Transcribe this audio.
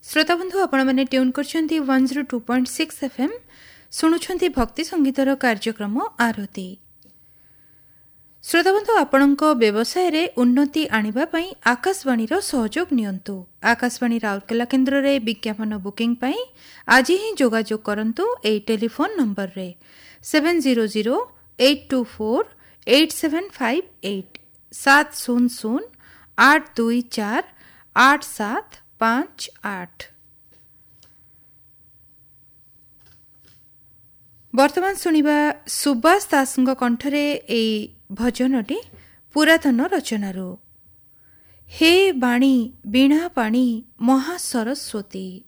श्रोताबंधु आपण मैंने tune करछंती 102.6 FM शुणुछंती भक्ति संगीतर कार्यक्रम आरती। श्रोताबंधु आपणक व्यवसाय रे उन्नति आनिबा पई आकाशवाणी रो सहयोग नियंतु। आकाशवाणी राउरकेला केंद्र रे विज्ञापन बुकिंग पई आज ही जोगाजोग करंतु ए टेलीफोन नंबर रे 7008248758 700-824-8758। वर्तमान सुनिबा सुभाष दासଙ୍କ कंठरे ए भजनटी पुरातन रचनारू। हे बाणी वीणा पाणी महासरस्वती।